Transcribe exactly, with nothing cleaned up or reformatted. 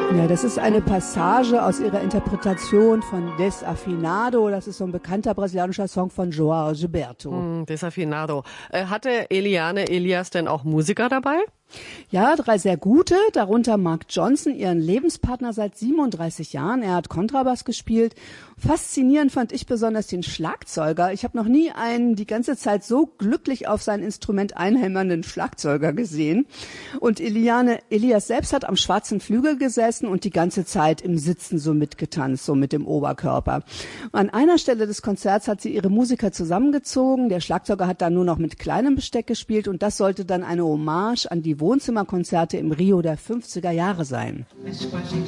Ja, das ist eine Passage aus ihrer Interpretation von Desafinado. Das ist so ein bekannter brasilianischer Song von João Gilberto. Mm, Desafinado. Äh, hatte Eliane Elias denn auch Musiker dabei? Ja, drei sehr gute, darunter Mark Johnson, ihren Lebenspartner seit siebenunddreißig Jahren. Er hat Kontrabass gespielt. Faszinierend fand ich besonders den Schlagzeuger. Ich habe noch nie einen die ganze Zeit so glücklich auf sein Instrument einhämmernden Schlagzeuger gesehen. Und Eliane Elias selbst hat am schwarzen Flügel gesessen und die ganze Zeit im Sitzen so mitgetanzt, so mit dem Oberkörper. An einer Stelle des Konzerts hat sie ihre Musiker zusammengezogen. Der Schlagzeuger hat dann nur noch mit kleinem Besteck gespielt und das sollte dann eine Hommage an die Wohnzimmerkonzerte im Rio der fünfziger Jahre sein. Mexe com a gente